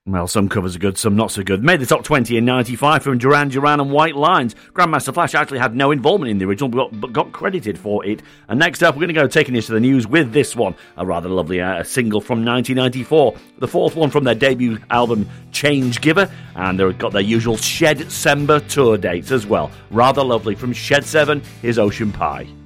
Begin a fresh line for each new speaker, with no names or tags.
Well, some covers are good, some not so good. Made the top 20 in 95 from Duran Duran and White Lines. Grandmaster Flash actually had no involvement in the original, but got credited for it. And next up, we're going to go taking this to the news with this one, a rather lovely single from 1994, the fourth one from their debut album, Change Giver, and they've got their usual Shed Sember tour dates as well. Rather lovely from Shed 7, here's Ocean Pie.